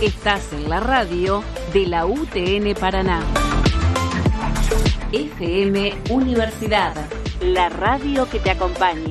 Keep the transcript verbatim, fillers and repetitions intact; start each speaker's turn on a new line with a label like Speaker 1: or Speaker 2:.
Speaker 1: Estás en la radio de la U T N Paraná. F M Universidad, la radio que te acompaña.